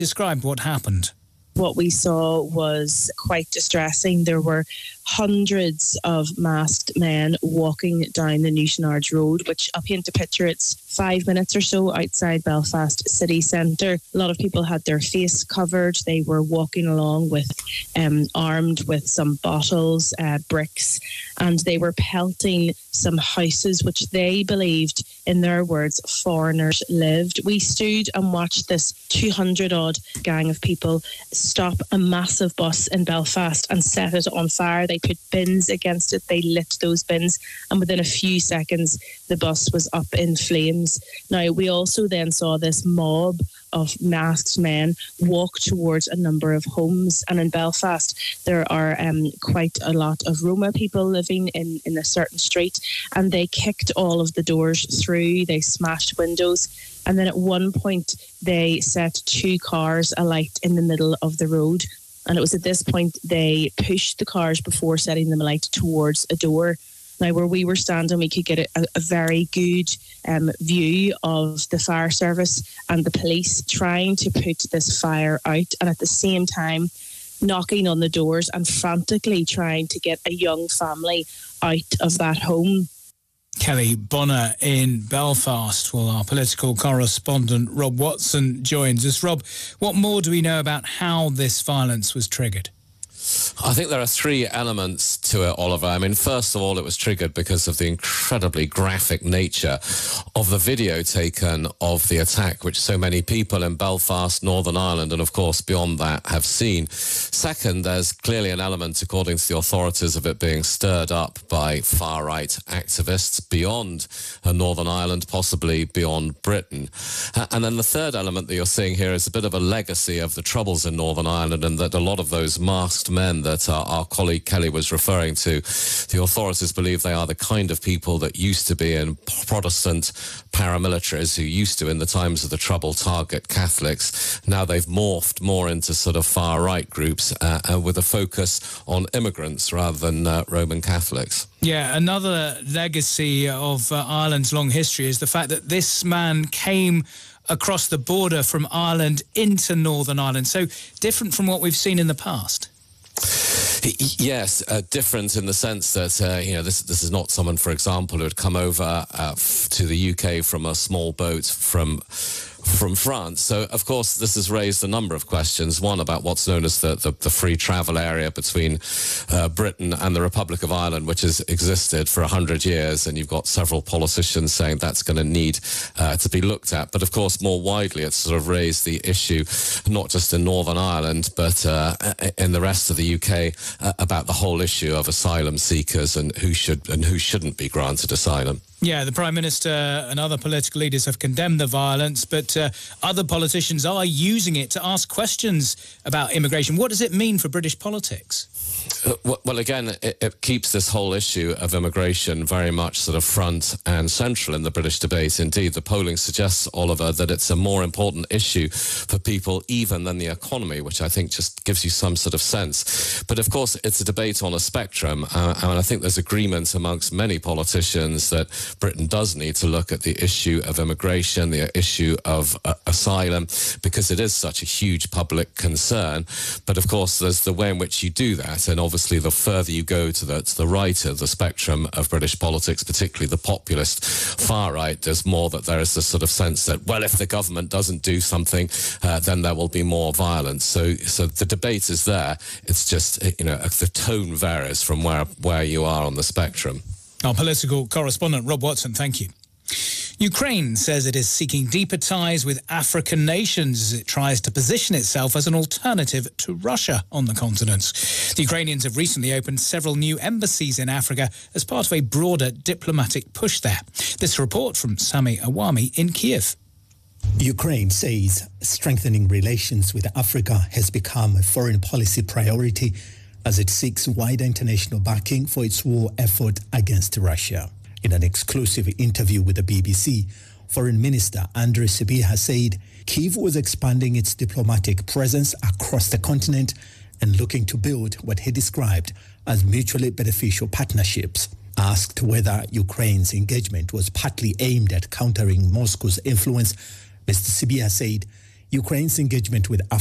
Describe what happened. What we saw was quite distressing. There were hundreds of masked men walking down the Newshinards Road, which I'll paint a picture. It's 5 minutes or so outside Belfast city centre. A lot of people had their face covered. They were walking along with armed with some bottles, bricks, and they were pelting some houses which they believed, in their words, foreigners lived. We stood and watched this 200-odd gang of people stop a massive bus in Belfast and set it on fire. They put bins against it. They lit those bins, and within a few seconds, the bus was up in flames. Now, we also then saw this mob of masked men walk towards a number of homes. And in Belfast, there are quite a lot of Roma people living in a certain street, and they kicked all of the doors through. They smashed windows. And then at one point, they set 2 cars alight in the middle of the road. And it was at this point they pushed the cars before setting them alight towards a door. Now, where we were standing, we could get a very good view of the fire service and the police trying to put this fire out, and at the same time knocking on the doors and frantically trying to get a young family out of that home. Kelly Bonner in Belfast. Well, our political correspondent Rob Watson joins us. Rob, what more do we know about how this violence was triggered? I think there are 3 elements to it, Oliver. I mean, first of all, it was triggered because of the incredibly graphic nature of the video taken of the attack, which so many people in Belfast, Northern Ireland, and of course beyond that have seen. Second, there's clearly an element, according to the authorities, of it being stirred up by far-right activists beyond Northern Ireland, possibly beyond Britain. And then the third element that you're seeing here is a bit of a legacy of the troubles in Northern Ireland, and that a lot of those masked men that our colleague Kelly was referring to, the authorities believe they are the kind of people that used to be in Protestant paramilitaries, who used to, in the times of the Trouble, target Catholics. Now they've morphed more into sort of far-right groups with a focus on immigrants rather than Roman Catholics. Yeah, another legacy of Ireland's long history is the fact that this man came across the border from Ireland into Northern Ireland. So different from what we've seen in the past. Yes, different in the sense that, this is not someone, for example, who had come over to the UK from a small boat from France. So, of course, this has raised a number of questions. One, about what's known as the free travel area between Britain and the Republic of Ireland, which has existed for 100 years, and you've got several politicians saying that's going to need to be looked at. But, of course, more widely, it's sort of raised the issue, not just in Northern Ireland, but in the rest of the UK, about the whole issue of asylum seekers and who should and who shouldn't be granted asylum. Yeah, the Prime Minister and other political leaders have condemned the violence, but other politicians are using it to ask questions about immigration. What does it mean for British politics? Well, again, it keeps this whole issue of immigration very much sort of front and central in the British debate. Indeed, the polling suggests, Oliver, that it's a more important issue for people even than the economy, which I think just gives you some sort of sense. But, of course, it's a debate on a spectrum, and I think there's agreement amongst many politicians that Britain does need to look at the issue of immigration, the issue of asylum, because it is such a huge public concern. But, of course, there's the way in which you do that. And obviously, the further you go to the right of the spectrum of British politics, particularly the populist far right, there's more that there is this sort of sense that, well, if the government doesn't do something, then there will be more violence. So the debate is there. It's just, the tone varies from where you are on the spectrum. Our political correspondent, Rob Watson, thank you. Ukraine says it is seeking deeper ties with African nations as it tries to position itself as an alternative to Russia on the continent. The Ukrainians have recently opened several new embassies in Africa as part of a broader diplomatic push there. This report from Sami Awami in Kiev. Ukraine says strengthening relations with Africa has become a foreign policy priority as it seeks wider international backing for its war effort against Russia. In an exclusive interview with the BBC, Foreign Minister Andrei Sybiha said Kyiv was expanding its diplomatic presence across the continent and looking to build what he described as mutually beneficial partnerships. Asked whether Ukraine's engagement was partly aimed at countering Moscow's influence, Mr. Sybiha said Ukraine's engagement with